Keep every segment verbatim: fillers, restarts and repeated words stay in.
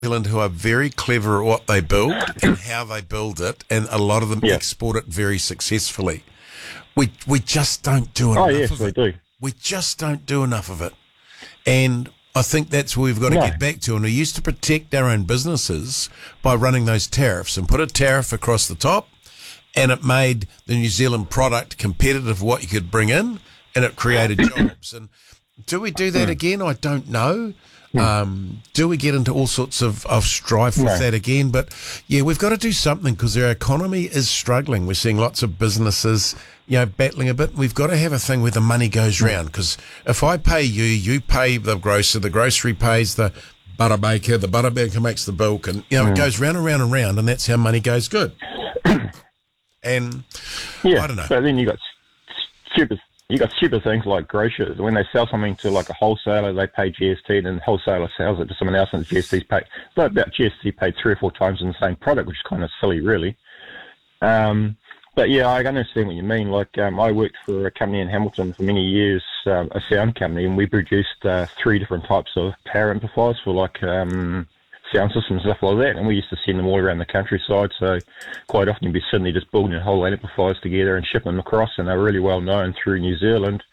Zealand who are very clever at what they build and how they build it, and a lot of them yeah. export it very successfully. We we just don't do enough Oh, yes, of we it. do. We just don't do enough of it. And I think that's where we've got to No. get back to. And we used to protect our own businesses by running those tariffs and put a tariff across the top, and it made the New Zealand product competitive with what you could bring in, and it created jobs. And do we do that again? I don't know. Um, do we get into all sorts of, of strife with No. that again? But yeah, we've got to do something because our economy is struggling. We're seeing lots of businesses, you know, battling a bit. We've got to have a thing where the money goes round, because if I pay you, you pay the grocer, the grocery pays the butter baker, the butter baker makes the bilk, and you know it goes round and round and round, and that's how money goes good. And Yeah, I don't know. but then you got stupid, you got stupid things like grocers. When they sell something to like a wholesaler, they pay G S T, and then the wholesaler sells it to someone else, and G S T's paid. So about G S T paid three or four times in the same product, which is kind of silly, really. Um, but yeah, I understand what you mean. Like um, I worked for a company in Hamilton for many years, um, a sound company, and we produced uh, three different types of power amplifiers for like um, sound systems and stuff like that, and we used to send them all around the countryside. So quite often you'd be Sydney just building a whole amplifiers together and shipping them across, and they're really well known through New Zealand.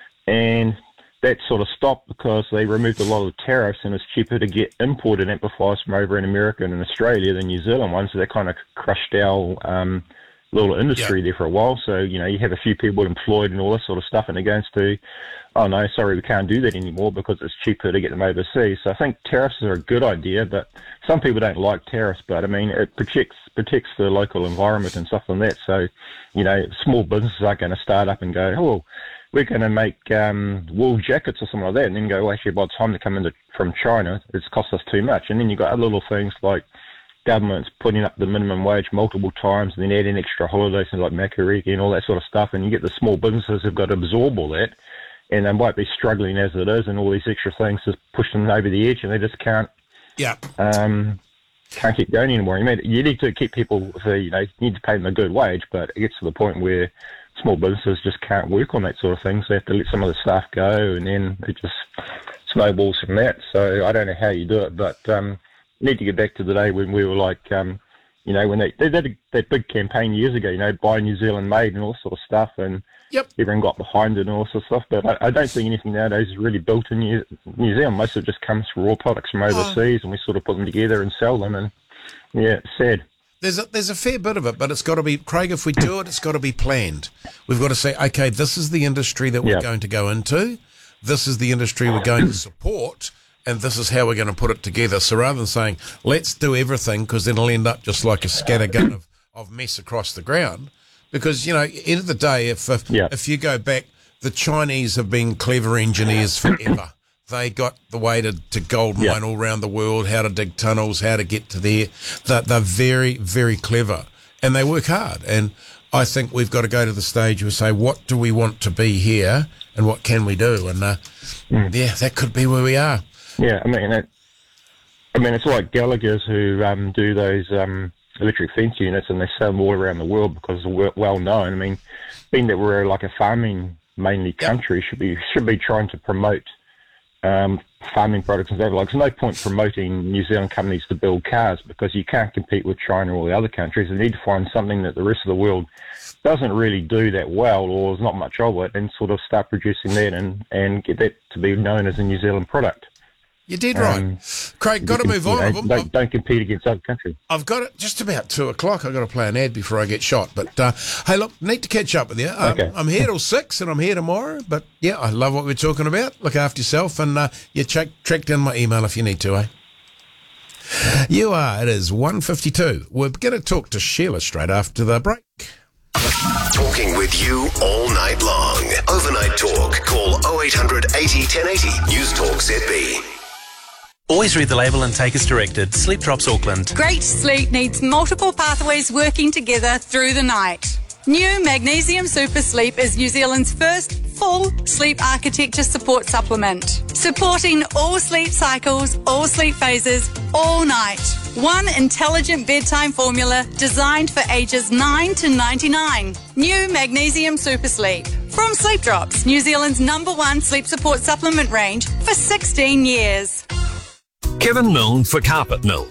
And that sort of stopped because they removed a lot of the tariffs, and it's cheaper to get imported amplifiers from over in America and in Australia than New Zealand ones. So that kind of crushed our um, little industry Yeah. there for a while. So, you know, you have a few people employed and all this sort of stuff, and it goes to, oh no, sorry, we can't do that anymore because it's cheaper to get them overseas. So I think tariffs are a good idea, but some people don't like tariffs, but I mean, it protects protects the local environment and stuff like that. So, you know, small businesses aren't going to start up and go, oh, we're going to make um, wool jackets or something like that, and then go, well, actually, by the time they come in from China, it's cost us too much. And then you've got other little things like governments putting up the minimum wage multiple times and then adding extra holidays and like Makariki and all that sort of stuff, and you get the small businesses who've got to absorb all that, and they might be struggling as it is, and all these extra things just push them over the edge, and they just can't Yeah. um, can't keep going anymore. You, mean, you need to keep people, for, you know, you need to pay them a good wage, but it gets to the point where small businesses just can't work on that sort of thing, so they have to let some of the staff go, and then it just snowballs from that. So I don't know how you do it, but um, you need to get back to the day when we were like, um, you know, when they, they did that big campaign years ago, you know, buy New Zealand made and all sort of stuff, and Yep. everyone got behind it and all sorts of stuff. But I, I don't think anything nowadays is really built in New, New Zealand. Most of it just comes from raw products from overseas, and we sort of put them together and sell them. And yeah, it's sad. There's a, there's a fair bit of it, but it's got to be, Craig, if we do it, it's got to be planned. We've got to say, okay, this is the industry that we're Yep. going to go into. This is the industry we're going to support, and this is how we're going to put it together. So rather than saying, let's do everything, because then it'll end up just like a scattergun of, of mess across the ground. Because, you know, end of the day, if if, Yeah. if you go back, the Chinese have been clever engineers forever. They got the way to, to gold mine Yeah. all around the world, how to dig tunnels, how to get to there. They're, they're very, very clever, and they work hard. And I think we've got to go to the stage where we say, what do we want to be here, and what can we do? And, uh, Mm. yeah, that could be where we are. Yeah, I mean, it, I mean, it's like Gallagher's who um, do those um, electric fence units, and they sell them all around the world because they're well known. I mean, being that we're like a farming mainly country, should be should be trying to promote um, farming products and stuff. Like, there's no point promoting New Zealand companies to build cars because you can't compete with China or all the other countries. You need to find something that the rest of the world doesn't really do that well, or there's not much of it, and sort of start producing that and, and get that to be known as a New Zealand product. You did Um, right. Craig, got to move You know, on. I've- don't, don't compete against other countries. I've got it just about two o'clock. I've got to play an ad before I get shot. But, uh, hey, look, need to catch up with you. Um, Okay. I'm here till six, and I'm here tomorrow. But, yeah, I love what we're talking about. Look after yourself, and uh, you check, track down my email if you need to, eh? You are. It is one fifty-two. We're going to talk to Sheila straight after the break. Talking with you all night long. Overnight talk. Call oh eight hundred eighty ten eighty. News Talk Z B. Always read the label and take as directed. Sleep Drops Auckland. Great sleep needs multiple pathways working together through the night. New Magnesium Super Sleep is New Zealand's first full sleep architecture support supplement, supporting all sleep cycles, all sleep phases, all night. One intelligent bedtime formula designed for ages nine to ninety-nine. New Magnesium Super Sleep. From Sleep Drops, New Zealand's number one sleep support supplement range for sixteen years. Kevin Milne for Carpet Mill.